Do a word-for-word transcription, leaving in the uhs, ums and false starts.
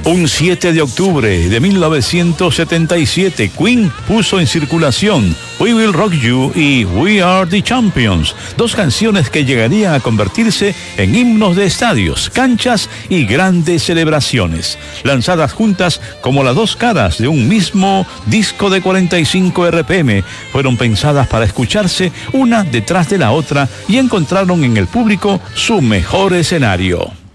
Un siete de octubre de mil novecientos setenta y siete, Queen puso en circulación We Will Rock You y We Are the Champions, dos canciones que llegarían a convertirse en himnos de estadios, canchas y grandes celebraciones, lanzadas juntas como las dos caras de un mismo disco de cuarenta y cinco R P M, fueron pensadas para escucharse una detrás de la otra y encontraron en el público su mejor escenario.